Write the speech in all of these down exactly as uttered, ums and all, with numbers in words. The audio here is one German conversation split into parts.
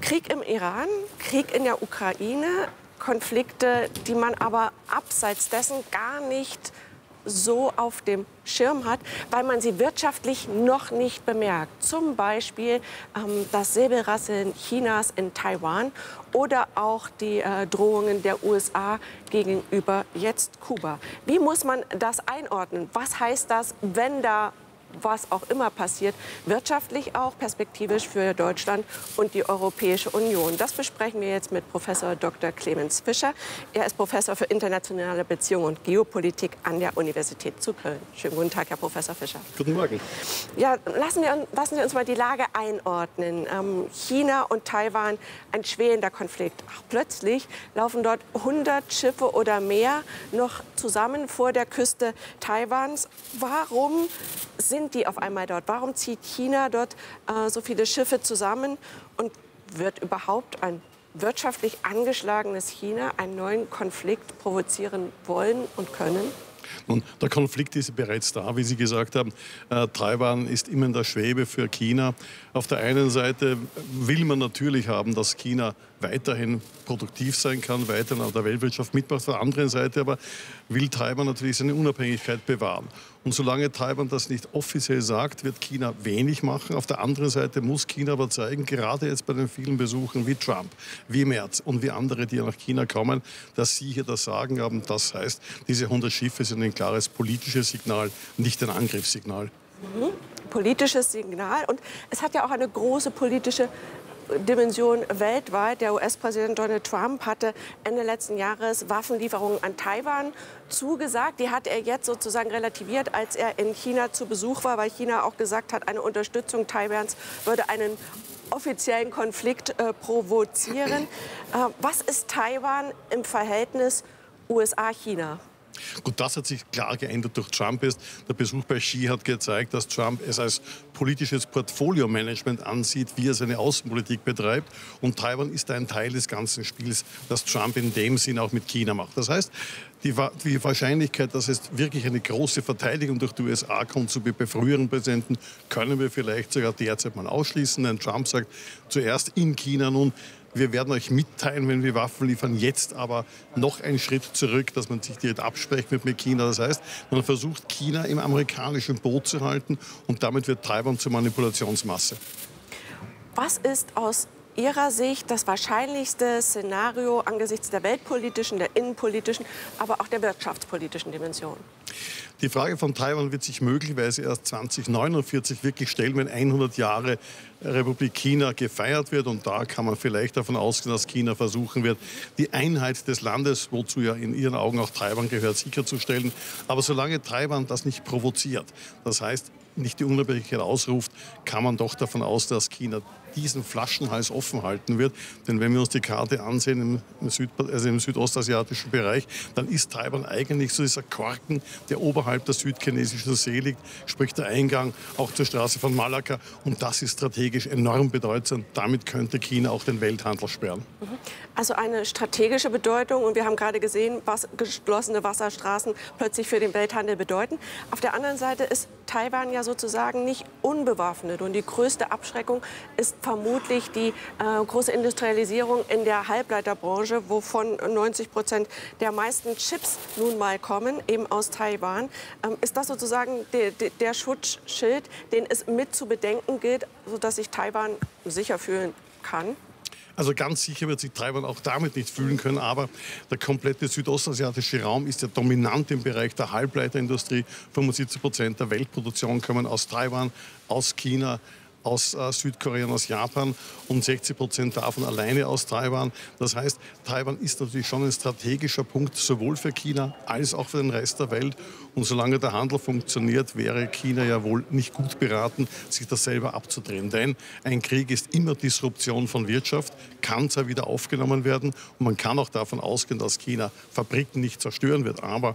Krieg im Iran, Krieg in der Ukraine, Konflikte, die man aber abseits dessen gar nicht so auf dem Schirm hat, weil man sie wirtschaftlich noch nicht bemerkt. Zum Beispiel ähm, das Säbelrasseln Chinas in Taiwan oder auch die äh, Drohungen der U S A gegenüber jetzt Kuba. Wie muss man das einordnen? Was heißt das, wenn da was auch immer passiert, wirtschaftlich auch, perspektivisch für Deutschland und die Europäische Union? Das besprechen wir jetzt mit Professor Doktor Clemens Fischer. Er ist Professor für internationale Beziehungen und Geopolitik an der Universität zu Köln. Schönen guten Tag, Herr Professor Fischer. Guten Morgen. Ja, lassen wir, lassen wir uns mal die Lage einordnen. Ähm, China und Taiwan, ein schwelender Konflikt. Ach, plötzlich laufen dort hundert Schiffe oder mehr noch zusammen vor der Küste Taiwans. Warum sind die auf einmal dort? Warum zieht China dort äh, so viele Schiffe zusammen? Und wird überhaupt ein wirtschaftlich angeschlagenes China einen neuen Konflikt provozieren wollen und können? Nun, der Konflikt ist bereits da, wie Sie gesagt haben. Äh, Taiwan ist immer in der Schwebe für China. Auf der einen Seite will man natürlich haben, dass China weiterhin produktiv sein kann, weiterhin an der Weltwirtschaft mitmacht. Auf der anderen Seite aber will Taiwan natürlich seine Unabhängigkeit bewahren. Und solange Taiwan das nicht offiziell sagt, wird China wenig machen. Auf der anderen Seite muss China aber zeigen, gerade jetzt bei den vielen Besuchen wie Trump, wie Merz und wie andere, die nach China kommen, dass sie hier das Sagen haben. Das heißt, diese hundert Schiffe sind ein klares politisches Signal, nicht ein Angriffssignal. Mhm. Politisches Signal. Und es hat ja auch eine große politische Dimension weltweit. Der U S-Präsident Donald Trump hatte Ende letzten Jahres Waffenlieferungen an Taiwan zugesagt. Die hat er jetzt sozusagen relativiert, als er in China zu Besuch war, weil China auch gesagt hat, eine Unterstützung Taiwans würde einen offiziellen Konflikt äh, provozieren. Äh, was ist Taiwan im Verhältnis U S A-China? Gut, das hat sich klar geändert durch Trump. Ist. Der Besuch bei Xi hat gezeigt, dass Trump es als politisches Portfolio-Management ansieht, wie er seine Außenpolitik betreibt. Und Taiwan ist ein Teil des ganzen Spiels, das Trump in dem Sinn auch mit China macht. Das heißt, die, die Wahrscheinlichkeit, dass es wirklich eine große Verteidigung durch die U S A kommt, so wie bei früheren Präsidenten, können wir vielleicht sogar derzeit mal ausschließen. Denn Trump sagt zuerst in China nun, wir werden euch mitteilen, wenn wir Waffen liefern. Jetzt aber noch einen Schritt zurück, dass man sich direkt absprechen wird mit China. Das heißt, man versucht, China im amerikanischen Boot zu halten und damit wird Taiwan zur Manipulationsmasse. Was ist aus Ihrer Sicht das wahrscheinlichste Szenario angesichts der weltpolitischen, der innenpolitischen, aber auch der wirtschaftspolitischen Dimension? Die Frage von Taiwan wird sich möglicherweise erst zweitausendneunundvierzig wirklich stellen, wenn hundert Jahre Republik China gefeiert wird. Und da kann man vielleicht davon ausgehen, dass China versuchen wird, die Einheit des Landes, wozu ja in ihren Augen auch Taiwan gehört, sicherzustellen. Aber solange Taiwan das nicht provoziert, das heißt nicht die Unabhängigkeit ausruft, kann man doch davon aus, dass China diesen Flaschenhals offen halten wird. Denn wenn wir uns die Karte ansehen im, Süd, also im südostasiatischen Bereich, dann ist Taiwan eigentlich so dieser Korken, der oberhalb der südchinesischen See liegt, sprich der Eingang auch zur Straße von Malakka. Und das ist strategisch enorm bedeutsam. Damit könnte China auch den Welthandel sperren. Also eine strategische Bedeutung. Und wir haben gerade gesehen, was geschlossene Wasserstraßen plötzlich für den Welthandel bedeuten. Auf der anderen Seite ist Taiwan ja sozusagen nicht unbewaffnet. Und die größte Abschreckung ist vermutlich die äh, große Industrialisierung in der Halbleiterbranche, wovon neunzig Prozent der meisten Chips nun mal kommen, eben aus Taiwan. Ähm, ist das sozusagen de, de, der Schutzschild, den es mit zu bedenken gilt, sodass sich Taiwan sicher fühlen kann? Also ganz sicher wird sich Taiwan auch damit nicht fühlen können, aber der komplette südostasiatische Raum ist ja dominant im Bereich der Halbleiterindustrie. fünfundsiebzig Prozent der Weltproduktion kommen aus Taiwan, aus China, aus äh, Südkorea und aus Japan und sechzig Prozent davon alleine aus Taiwan. Das heißt, Taiwan ist natürlich schon ein strategischer Punkt, sowohl für China als auch für den Rest der Welt. Und solange der Handel funktioniert, wäre China ja wohl nicht gut beraten, sich das selber abzudrehen. Denn ein Krieg ist immer Disruption von Wirtschaft, kann zwar wieder aufgenommen werden und man kann auch davon ausgehen, dass China Fabriken nicht zerstören wird. Aber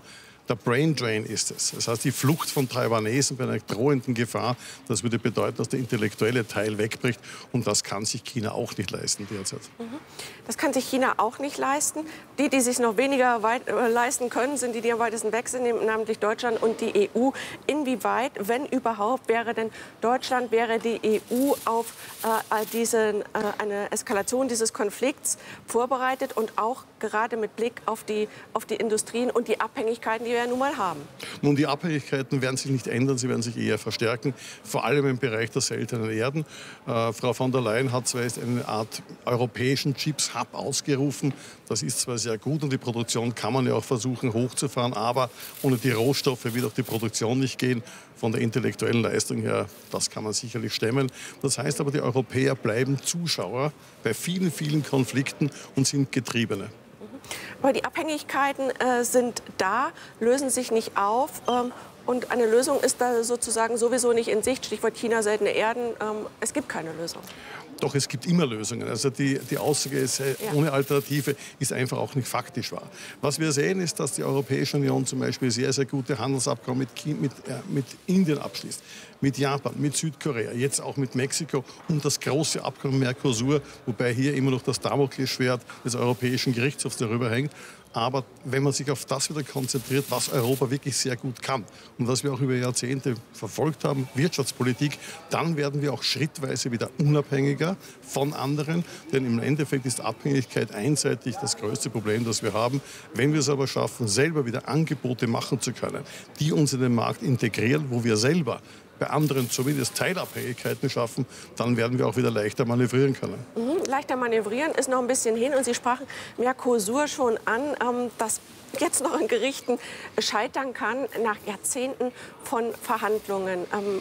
Der Brain Drain ist es. Das heißt, die Flucht von Taiwanesen bei einer drohenden Gefahr, das würde bedeuten, dass der intellektuelle Teil wegbricht. Und das kann sich China auch nicht leisten derzeit. Das kann sich China auch nicht leisten. Die, die sich noch weniger weit, äh, leisten können, sind die, die am weitesten weg sind, namentlich Deutschland und die E U. Inwieweit, wenn überhaupt, wäre denn Deutschland, wäre die E U auf äh, diesen, äh, eine Eskalation dieses Konflikts vorbereitet und auch gerade mit Blick auf die, auf die Industrien und die Abhängigkeiten, die wir ja nun mal haben? Nun, die Abhängigkeiten werden sich nicht ändern, sie werden sich eher verstärken, vor allem im Bereich der seltenen Erden. Äh, Frau von der Leyen hat zwar jetzt eine Art europäischen Chips-Hub ausgerufen, das ist zwar sehr gut und die Produktion kann man ja auch versuchen hochzufahren, aber ohne die Rohstoffe wird auch die Produktion nicht gehen. Von der intellektuellen Leistung her, das kann man sicherlich stemmen. Das heißt aber, die Europäer bleiben Zuschauer bei vielen, vielen Konflikten und sind Getriebene. Aber die Abhängigkeiten äh, sind da, lösen sich nicht auf. Ähm, und eine Lösung ist da sozusagen sowieso nicht in Sicht. Stichwort China, seltene Erden. Ähm, es gibt keine Lösung. Doch, es gibt immer Lösungen. Also die, die Aussage ist, ja. ohne Alternative ist einfach auch nicht faktisch wahr. Was wir sehen, ist, dass die Europäische Union zum Beispiel sehr, sehr gute Handelsabkommen mit, China, mit, äh, mit Indien abschließt, mit Japan, mit Südkorea, jetzt auch mit Mexiko und das große Abkommen Mercosur, wobei hier immer noch das Damoklesschwert des Europäischen Gerichtshofs darüber hängt. Aber wenn man sich auf das wieder konzentriert, was Europa wirklich sehr gut kann und was wir auch über Jahrzehnte verfolgt haben, Wirtschaftspolitik, dann werden wir auch schrittweise wieder unabhängiger von anderen. Denn im Endeffekt ist Abhängigkeit einseitig das größte Problem, das wir haben. Wenn wir es aber schaffen, selber wieder Angebote machen zu können, die uns in den Markt integrieren, wo wir selber bei anderen zumindest Teilabhängigkeiten schaffen, dann werden wir auch wieder leichter manövrieren können. Mhm, leichter manövrieren ist noch ein bisschen hin. Und Sie sprachen Mercosur schon an, ähm, dass jetzt noch in Gerichten scheitern kann nach Jahrzehnten von Verhandlungen. Ähm,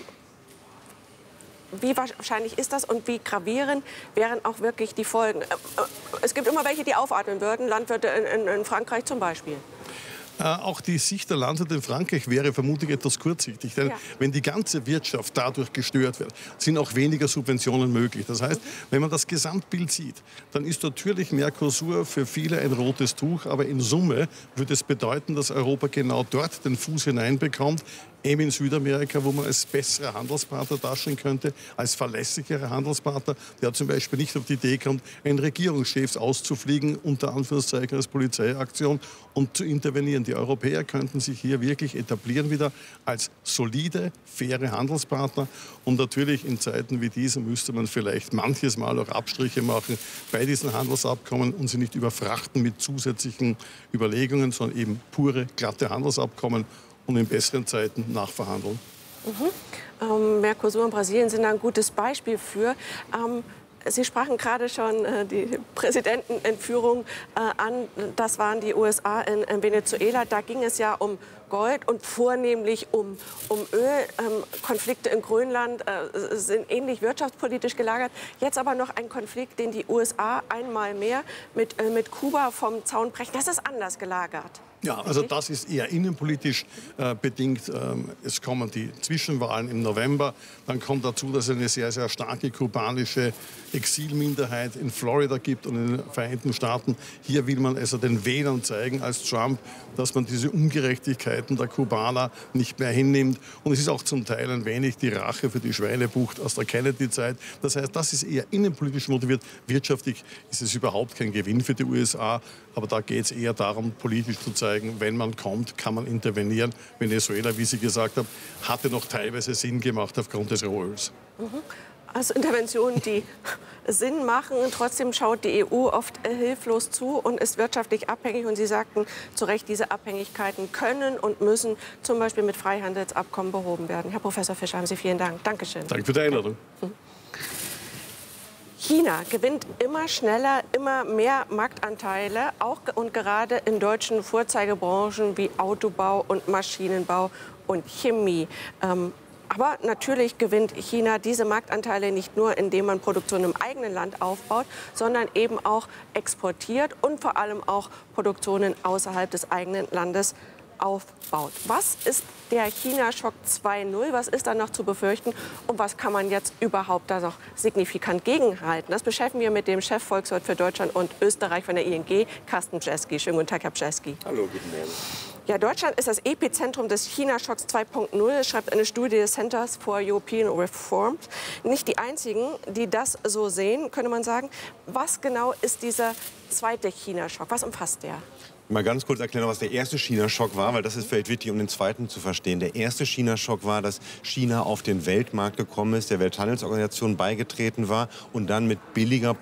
wie wahrscheinlich ist das und wie gravierend wären auch wirklich die Folgen? Äh, es gibt immer welche, die aufatmen würden, Landwirte in, in, in Frankreich zum Beispiel. Äh, auch die Sicht der Landwirte in Frankreich wäre vermutlich etwas kurzsichtig. Denn ja. wenn die ganze Wirtschaft dadurch gestört wird, sind auch weniger Subventionen möglich. Das heißt, wenn man das Gesamtbild sieht, dann ist natürlich Mercosur für viele ein rotes Tuch. Aber in Summe würde es bedeuten, dass Europa genau dort den Fuß hineinbekommt, eben in Südamerika, wo man als besserer Handelspartner darstellen könnte, als verlässlicherer Handelspartner, der zum Beispiel nicht auf die Idee kommt, einen Regierungschef auszufliegen, unter Anführungszeichen als Polizeiaktion, und zu intervenieren. Die Europäer könnten sich hier wirklich etablieren wieder als solide, faire Handelspartner. Und natürlich in Zeiten wie diesen müsste man vielleicht manches Mal auch Abstriche machen bei diesen Handelsabkommen und sie nicht überfrachten mit zusätzlichen Überlegungen, sondern eben pure, glatte Handelsabkommen und in besseren Zeiten nachverhandeln. Mhm. Ähm, Mercosur und Brasilien sind ein gutes Beispiel für. Ähm, Sie sprachen gerade schon äh, die Präsidentenentführung äh, an. Das waren die U S A in, in Venezuela. Da ging es ja um Gold und vornehmlich um, um Öl. Ähm, Konflikte in Grönland äh, sind ähnlich wirtschaftspolitisch gelagert. Jetzt aber noch ein Konflikt, den die U S A einmal mehr mit, äh, mit Kuba vom Zaun brechen. Das ist anders gelagert. Ja, also das ist eher innenpolitisch äh, bedingt. Ähm, es kommen die Zwischenwahlen im November. Dann kommt dazu, dass es eine sehr, sehr starke kubanische Exilminderheit in Florida gibt und in den Vereinigten Staaten. Hier will man also den Wählern zeigen als Trump, dass man diese Ungerechtigkeiten der Kubaner nicht mehr hinnimmt. Und es ist auch zum Teil ein wenig die Rache für die Schweinebucht aus der Kennedy-Zeit. Das heißt, das ist eher innenpolitisch motiviert. Wirtschaftlich ist es überhaupt kein Gewinn für die U S A. Aber da geht es eher darum, politisch zu zeigen, wenn man kommt, kann man intervenieren. Venezuela, wie Sie gesagt haben, hatte noch teilweise Sinn gemacht aufgrund des Rohöls. Mhm. Also Interventionen, die Sinn machen. Trotzdem schaut die E U oft hilflos zu und ist wirtschaftlich abhängig. Und Sie sagten zu Recht, diese Abhängigkeiten können und müssen zum Beispiel mit Freihandelsabkommen behoben werden. Herr Professor Fischer, haben Sie vielen Dank. Dankeschön. Danke für die Einladung. China gewinnt immer schneller, immer mehr Marktanteile, auch und gerade in deutschen Vorzeigebranchen wie Autobau und Maschinenbau und Chemie. Ähm, Aber natürlich gewinnt China diese Marktanteile nicht nur, indem man Produktion im eigenen Land aufbaut, sondern eben auch exportiert und vor allem auch Produktionen außerhalb des eigenen Landes aufbaut. Was ist der China-Schock zwei Punkt null? Was ist da noch zu befürchten? Und was kann man jetzt überhaupt da noch signifikant gegenhalten? Das beschäftigen wir mit dem Chefvolkswirt für Deutschland und Österreich von der I N G, Carsten Bjeski. Schönen guten Tag, Herr Bjeski. Hallo, guten Morgen. Ja, Deutschland ist das Epizentrum des China-Schocks zwei Punkt null, schreibt eine Studie des Centers for European Reform. Nicht die einzigen, die das so sehen, könnte man sagen. Was genau ist dieser zweite China-Schock? Was umfasst der? Mal ganz kurz erklären, was der erste China-Schock war, weil das ist vielleicht wichtig, um den zweiten zu verstehen. Der erste China-Schock war, dass China auf den Weltmarkt gekommen ist, der Welthandelsorganisation beigetreten war und dann mit billiger